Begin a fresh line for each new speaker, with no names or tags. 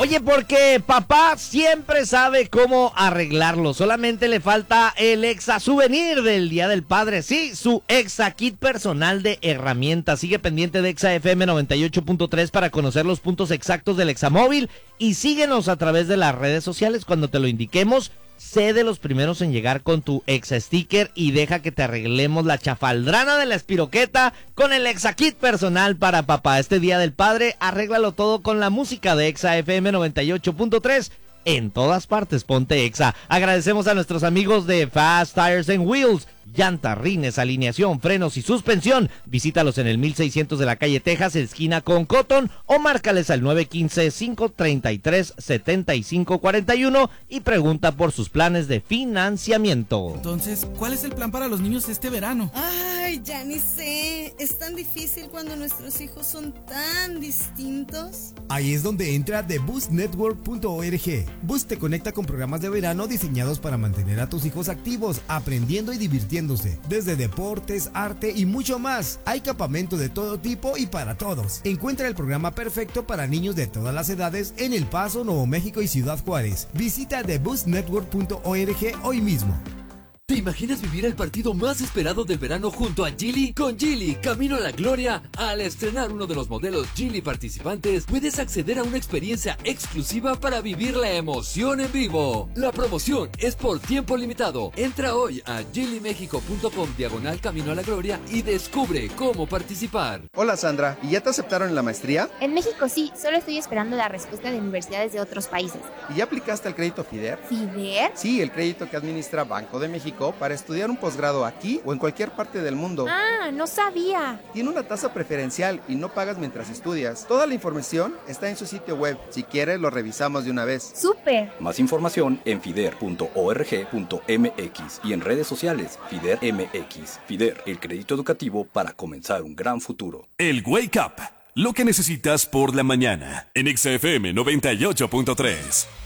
Oye, porque papá siempre sabe cómo arreglarlo. Solamente le falta el Exa Souvenir del Día del Padre. Sí, su Exa Kit personal de herramientas. Sigue pendiente de Exa FM 98.3 para conocer los puntos exactos del Examóvil. Y síguenos a través de las redes sociales cuando te lo indiquemos. Sé de los primeros en llegar con tu Exa Sticker y deja que te arreglemos la chafaldrana de la espiroqueta con el Exa Kit personal para papá. Este Día del Padre, arréglalo todo con la música de Exa FM 98.3. En todas partes, ponte Exa. Agradecemos a nuestros amigos de Fast Tires and Wheels. Llantas, rines, alineación, frenos y suspensión. Visítalos en el 1600 de la calle Texas, esquina con Cotton, o márcales al 915-533-7541 y pregunta por sus planes de financiamiento.
Entonces, ¿cuál es el plan para los niños este verano?
Ay, ya ni sé. Es tan difícil cuando nuestros hijos son tan distintos.
Ahí es donde entra TheBoostNetwork.org. Boost te conecta con programas de verano diseñados para mantener a tus hijos activos, aprendiendo y divirtiéndose. Desde deportes, arte y mucho más. Hay campamento de todo tipo y para todos. Encuentra el programa perfecto para niños de todas las edades en El Paso, Nuevo México y Ciudad Juárez. Visita TheBoostNetwork.org hoy mismo.
¿Te imaginas vivir el partido más esperado del verano junto a Geely? Con Geely, camino a la gloria. Al estrenar uno de los modelos Geely participantes, puedes acceder a una experiencia exclusiva para vivir la emoción en vivo. La promoción es por tiempo limitado. Entra hoy a geelymexico.com/camino a la gloria y descubre cómo participar.
Hola Sandra, ¿y ya te aceptaron en la maestría?
En México sí, solo estoy esperando la respuesta de universidades de otros países.
¿Y ya aplicaste al crédito FIDER?
¿FIDER?
Sí, el crédito que administra Banco de México para estudiar un posgrado aquí o en cualquier parte del mundo.
Ah, no sabía.
Tiene una tasa preferencial y no pagas mientras estudias. Toda la información está en su sitio web. Si quieres, lo revisamos de una vez.
¡Súper!
Más información en fider.org.mx y en redes sociales FIDER MX. FIDER, el crédito educativo para comenzar un gran futuro.
El Wake Up, lo que necesitas por la mañana en Exa FM 98.3.